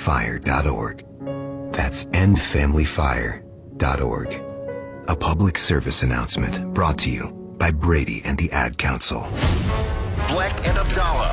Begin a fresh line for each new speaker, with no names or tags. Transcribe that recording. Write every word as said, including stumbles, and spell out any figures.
fire dot org. That's end family fire dot org. A public service announcement brought to you by Brady and the Ad Council.
Black and Abdallah